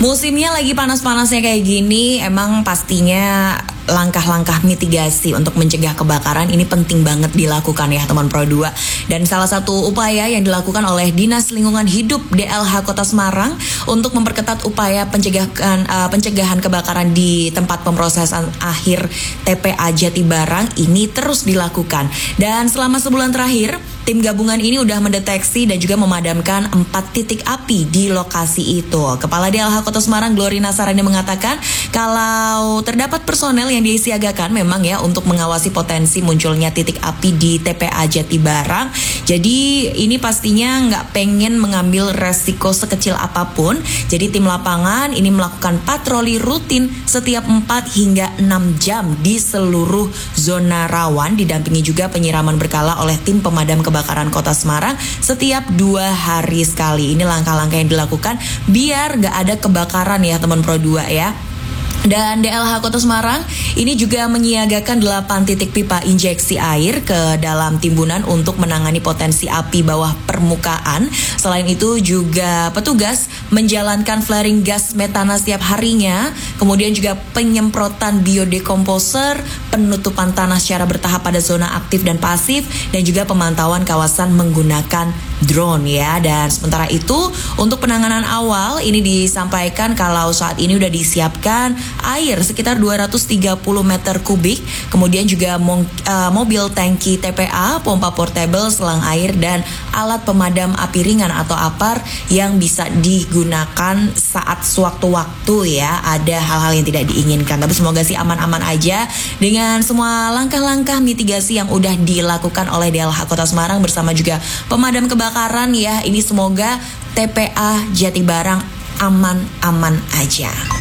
Musimnya lagi panas-panasnya kayak gini, emang pastinya langkah-langkah mitigasi untuk mencegah kebakaran ini penting banget dilakukan ya teman Pro 2. Dan salah satu upaya yang dilakukan oleh Dinas Lingkungan Hidup DLH Kota Semarang untuk memperketat upaya pencegahan kebakaran di tempat pemrosesan akhir TPA Jatibarang ini terus dilakukan. Dan selama sebulan terakhir, tim gabungan ini udah mendeteksi dan juga memadamkan 4 titik api di lokasi itu. Kepala DLH Kota Semarang Glory Nasarani mengatakan kalau terdapat personel yang disiagakan memang ya untuk mengawasi potensi munculnya titik api di TPA Jatibarang. Jadi ini pastinya nggak pengen mengambil resiko sekecil apapun. Jadi tim lapangan ini melakukan patroli rutin setiap 4 hingga 6 jam di seluruh zona rawan, didampingi juga penyiraman berkala oleh tim pemadam kebakaran Kota Semarang setiap 2 hari sekali. Ini langkah-langkah yang dilakukan biar nggak ada kebakaran ya teman Pro 2 ya. Dan DLH Kota Semarang ini juga menyiagakan 8 titik pipa injeksi air ke dalam timbunan untuk menangani potensi api bawah permukaan. Selain itu juga petugas menjalankan flaring gas metana setiap harinya, kemudian juga penyemprotan biodekomposer, penutupan tanah secara bertahap pada zona aktif dan pasif, dan juga pemantauan kawasan menggunakan drone ya. Dan sementara itu untuk penanganan awal ini disampaikan kalau saat ini udah disiapkan air sekitar 230 meter kubik, kemudian juga mobil tangki TPA, pompa portable, selang air, dan alat pemadam api ringan atau APAR yang bisa digunakan saat sewaktu-waktu ya ada hal-hal yang tidak diinginkan. Tapi semoga sih aman-aman aja dengan semua langkah-langkah mitigasi yang udah dilakukan oleh DLH Kota Semarang bersama juga pemadam kebakaran ya. Ini semoga TPA Jatibarang aman-aman aja.